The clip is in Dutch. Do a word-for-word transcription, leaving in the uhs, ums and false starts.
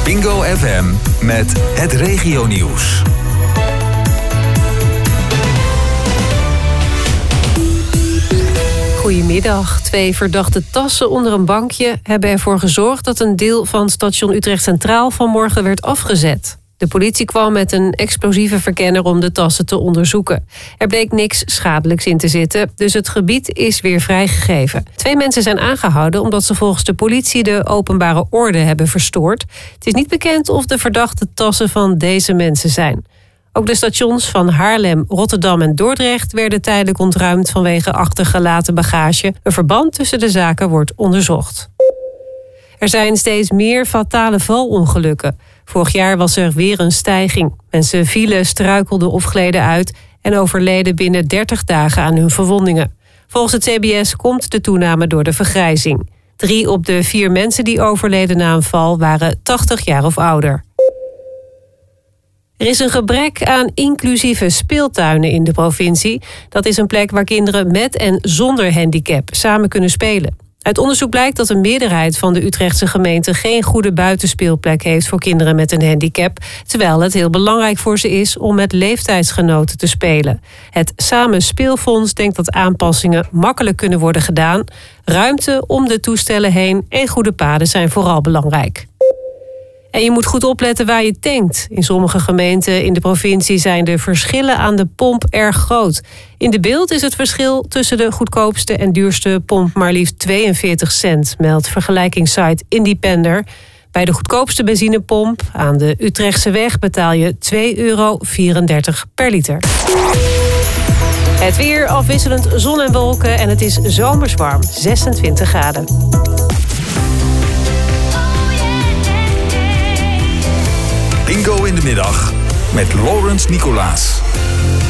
Bingo F M met het regionieuws. Goedemiddag. Twee verdachte tassen onder een bankje hebben ervoor gezorgd dat een deel van station Utrecht Centraal vanmorgen werd afgezet. De politie kwam met een explosieve verkenner om de tassen te onderzoeken. Er bleek niks schadelijks in te zitten, dus het gebied is weer vrijgegeven. Twee mensen zijn aangehouden omdat ze volgens de politie de openbare orde hebben verstoord. Het is niet bekend of de verdachte tassen van deze mensen zijn. Ook de stations van Haarlem, Rotterdam en Dordrecht werden tijdelijk ontruimd vanwege achtergelaten bagage. Een verband tussen de zaken wordt onderzocht. Er zijn steeds meer fatale valongelukken. Vorig jaar was er weer een stijging. Mensen vielen, struikelden of gleden uit en overleden binnen dertig dagen aan hun verwondingen. Volgens het C B S komt de toename door de vergrijzing. Drie op de vier mensen die overleden na een val waren tachtig jaar of ouder. Er is een gebrek aan inclusieve speeltuinen in de provincie. Dat is een plek waar kinderen met en zonder handicap samen kunnen spelen. Uit onderzoek blijkt dat een meerderheid van de Utrechtse gemeenten geen goede buitenspeelplek heeft voor kinderen met een handicap, terwijl het heel belangrijk voor ze is om met leeftijdsgenoten te spelen. Het Samen Speelfonds denkt dat aanpassingen makkelijk kunnen worden gedaan. Ruimte om de toestellen heen en goede paden zijn vooral belangrijk. En je moet goed opletten waar je tankt. In sommige gemeenten in de provincie zijn de verschillen aan de pomp erg groot. In de Beeld is het verschil tussen de goedkoopste en duurste pomp maar liefst tweeënveertig cent, meldt vergelijkingssite Independer. Bij de goedkoopste benzinepomp aan de Utrechtse weg betaal je twee euro vierendertig per liter. Het weer afwisselend zon en wolken en het is zomers warm, zesentwintig graden. Bingo in de middag met Laurens Nicolaas.